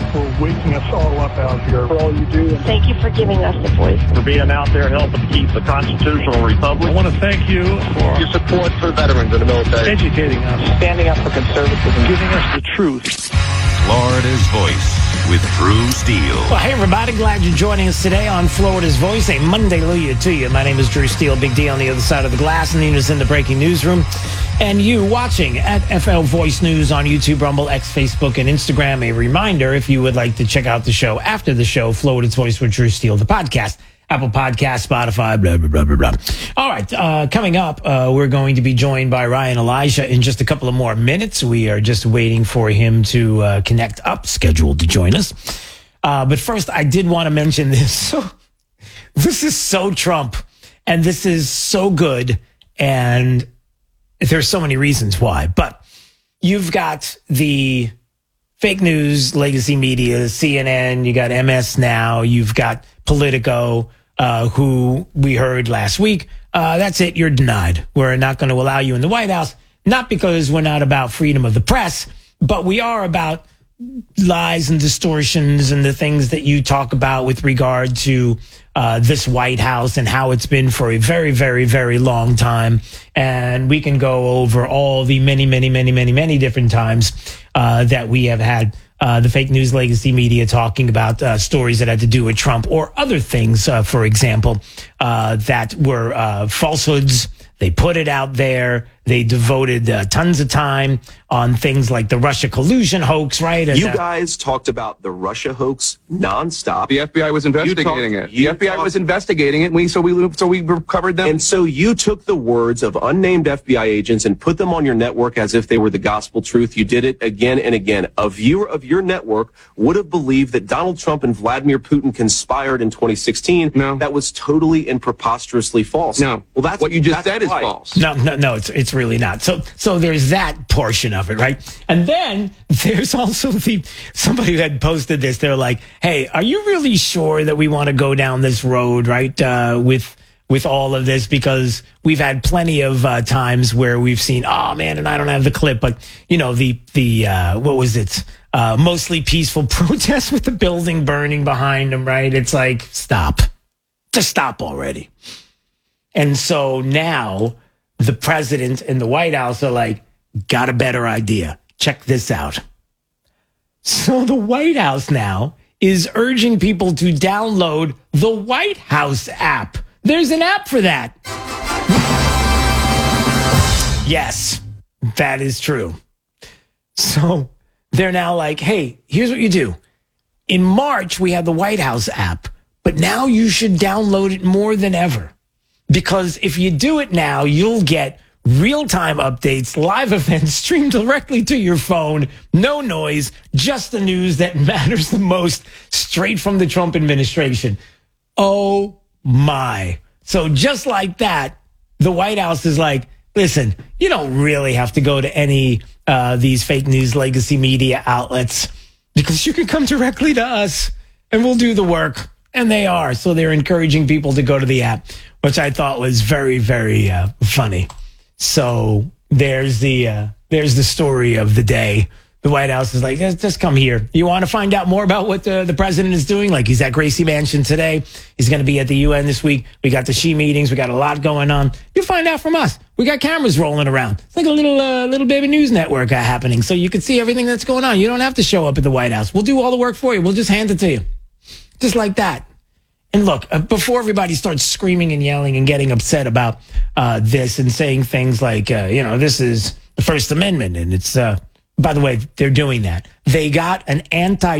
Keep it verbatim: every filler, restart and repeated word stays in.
for waking us all up out here, for all you do. Thank you for giving us a voice. For being out there helping keep the constitutional republic. I want to thank you for your support for veterans in the military. Educating us. Standing up for conservatism. Giving us the truth. Florida's Voice with Drew Steele. Well, hey, everybody. Glad you're joining us today on Florida's Voice. A Monday Luya to you. My name is Drew Steele. Big D on the other side of the glass. Nina's in the breaking newsroom. And you watching at F L Voice News on YouTube, Rumble, X, Facebook, and Instagram. A reminder, if you would like to check out the show after the show, Florida's Voice with Drew Steele, the podcast. Apple Podcast, Spotify, blah, blah, blah, blah, blah. All right, uh, coming up, uh, we're going to be joined by Ryan Elijah in just a couple of more minutes. We are just waiting for him to uh, connect up, scheduled to join us. Uh, but first, I did want to mention this. So, this is so Trump, and this is so good, and there's so many reasons why. But you've got the fake news, legacy media, C N N, you got M S Now, you've got Politico, Uh, who we heard last week, uh, that's it, you're denied. We're not going to allow you in the White House, not because we're not about freedom of the press, but we are about lies and distortions and the things that you talk about with regard to uh, this White House and how it's been for a very, very, very long time. And we can go over all the many, many, many, many, many different times uh, that we have had Uh, the fake news legacy media talking about uh, stories that had to do with Trump or other things, uh, for example, uh, that were uh, falsehoods. They put it out there. They devoted uh, tons of time on things like the Russia collusion hoax, right? And, you uh, guys talked about the Russia hoax nonstop. The F B I was investigating talked, it. The F B I talked, was investigating it. And we so we so we covered them. And so you took the words of unnamed F B I agents and put them on your network as if they were the gospel truth. You did it again and again. A viewer of your network would have believed that Donald Trump and Vladimir Putin conspired in twenty sixteen. No, that was totally and preposterously false. No, well, that's what you just said why. is false. No, no, no, it's it's really not. So so there's that portion of it, right? And then there's also the somebody that posted this. They're like, "Hey, are you really sure that we want to go down this road, right? Uh, with with all of this, because we've had plenty of uh, times where we've seen, oh man, and I don't have the clip, but you know the the uh, what was it? Uh, mostly peaceful protests with the building burning behind them, right? It's like, stop, just stop already." And so now the president and the White House are like, got a better idea. Check this out. So the White House now is urging people to download the White House app. There's an app for that. Yes, that is true. So they're now like, hey, here's what you do. In March, we had the White House app, but now you should download it more than ever. Because if you do it now, you'll get real-time updates, live events streamed directly to your phone, no noise, just the news that matters the most, straight from the Trump administration. Oh, my. So just like that, the White House is like, listen, you don't really have to go to any uh these fake news legacy media outlets, because you can come directly to us and we'll do the work. And they are. So they're encouraging people to go to the app, which I thought was very, very uh, funny. So there's the uh, there's the story of the day. The White House is like, just, just come here. You want to find out more about what the, the president is doing? Like, he's at Gracie Mansion today. He's going to be at the U N this week. We got the She meetings. We got a lot going on. You'll find out from us. We got cameras rolling around. It's like a little uh, little baby news network uh, happening. So you can see everything that's going on. You don't have to show up at the White House. We'll do all the work for you. We'll just hand it to you. Just like that. And look, uh, before everybody starts screaming and yelling and getting upset about uh, this and saying things like, uh, you know, this is the First Amendment. And it's, uh, by the way, they're doing that. They got an anti